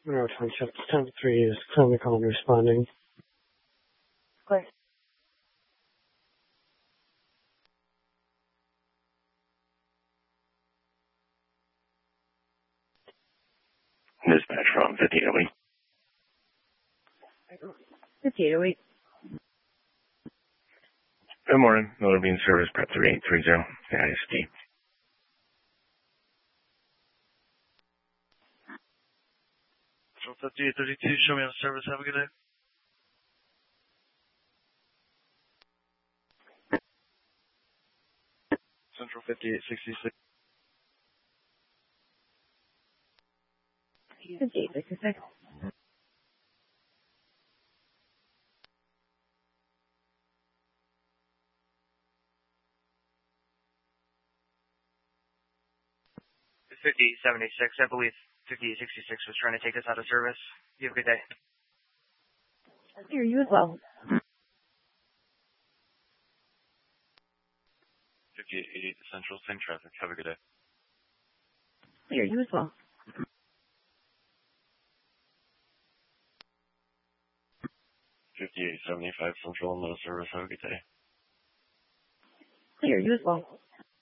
Monroe Township 10-3 is clinical and responding. Clear. Dispatch from 5808. 5808. Good morning. Miller Bean Service, Prep 3830, ISD. Central 5832, show me on service. Have a good day. Central 5866. 5866. It's 5876. I believe 5866 was trying to take us out of service. You have a good day. Clear. You as well. 5888 to Central, same traffic. Have a good day. Clear. You as well. 5875 Central, no service. Have a good day. Clear. You as well.